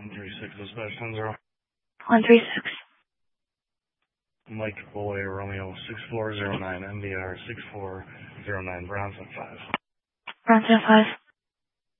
136, dispatch 10-0. 136. Mike Boy, Romeo 6409, MBR 6409, Bronson 5. Bronson 5.